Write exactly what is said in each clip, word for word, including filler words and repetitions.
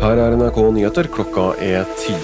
Her er N R K Nyheter, klokka er ti.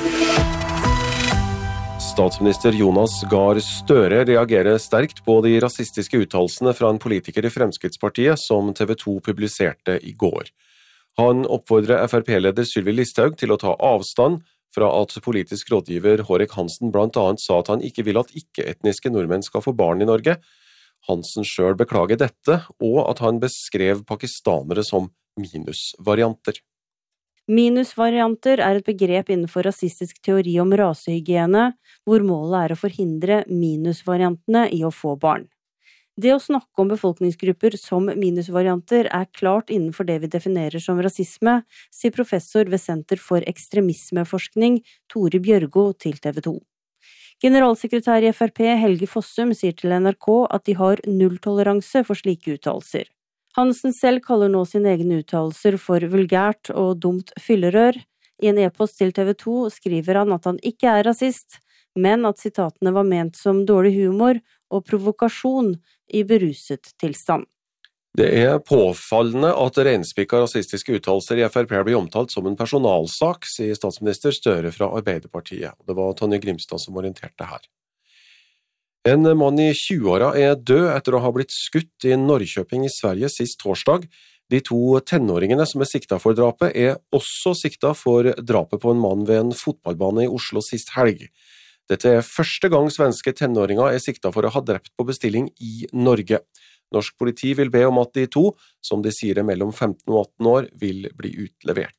Statsminister Jonas Gahr Støre reagerer sterkt på de rasistiske uttalelsene fra en politiker i Fremskrittspartiet som T V to publiserte i går. Han oppfordrer F R P-leder Sylvi Listhaug til å ta avstand fra at politisk rådgiver Hårek Hansen blant annet sa at han ikke vil at ikke-etniske nordmenn skal få barn i Norge. Hansen selv beklager dette, og at han beskrev pakistanere som minusvarianter. Minusvarianter er et begrep innenfor rasistisk teori om rasehygiene, hvor målet er å forhindre minusvariantene i å få barn. Det å snakke om befolkningsgrupper som minusvarianter er klart innenfor det vi definerer som rasisme, sier professor ved Senter for ekstremismeforskning Tore Bjørgo til T V to. Generalsekretær i F R P Helge Fossum sier til N R K at de har nulltoleranse for slike uttalelser. Hansen selv kaller nå sine egne uttalelser for vulgært og dumt fyllerør. I en e-post til T V to skriver han at han ikke er rasist, men at sitatene var ment som dårlig humor og provokasjon i beruset tilstand. Det er påfallende at renspikka rasistiske uttalelser i F R P blir omtalt som en personalsak, sier statsminister Støre fra Arbeiderpartiet. Det var Tonje Grimstad som orienterte her. En mann i tjueåra er død etter å ha blitt skutt i Norrköping i Sverige sist torsdag. De to tenåringene som er sikta for drapet er også sikta for drapet på en mann ved en fotballbane i Oslo sist helg. Dette er første gang svenske tenåringer er sikta for å ha drept på bestilling i Norge. Norsk politi vil be om at de to, som de sier er mellom femten og atten år, vil bli utlevert.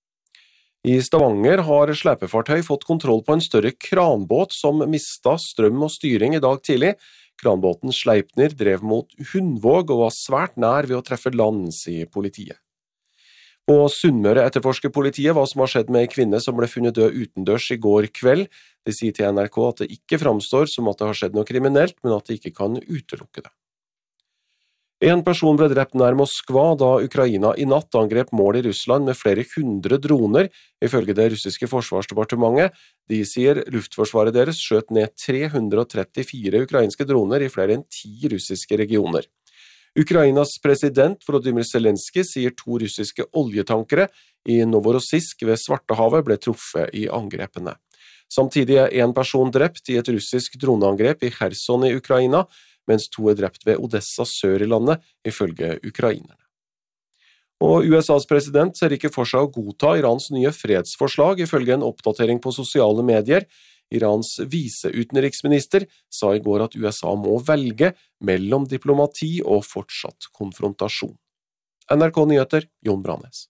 I Stavanger har slepefartøy fått kontroll på en større kranbåt som mistet strøm og styring i dag tidlig. Kranbåten Sleipner drev mot Hundvåg og var svært nær ved å treffe land, sier politiet. På Sunnmøre etterforsker politiet hva som har skjedd med en kvinne som ble funnet død utendørs i går kveld. De sier til N R K at det ikke framstår som at det har skjedd noe kriminelt, men at de ikke kan utelukke det. En person ble drept nær Moskva da Ukraina i natt angrep mål i Russland med flere hundre droner, ifølge det russiske forsvarsdepartementet. De sier luftforsvaret deres skjøt ned tre hundre og trettifire ukrainske droner i flere enn ti russiske regioner. Ukrainas president Volodymyr Zelenskyj sier to russiske oljetankere i Novorossiysk ved Svartehavet ble truffet i angrepene. Samtidig er en person drept i et russisk droneangrep i Kherson i Ukraina, mens to er drept ved Odessa sør i landet, ifølge ukrainerne. Og U S A's president ser ikke for seg å godta Irans nye fredsforslag, ifølge en oppdatering på sosiale medier. Irans viseutenriksminister sa i går at U S A må velge mellom diplomati og fortsatt konfrontasjon. N R K Nyheter, Jon Branes.